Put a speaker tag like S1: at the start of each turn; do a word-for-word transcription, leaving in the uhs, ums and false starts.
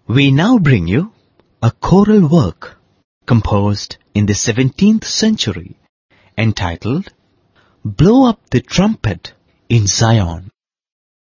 S1: We now bring you a choral work composed in the seventeenth century entitled Blow Up the Trumpet in Zion.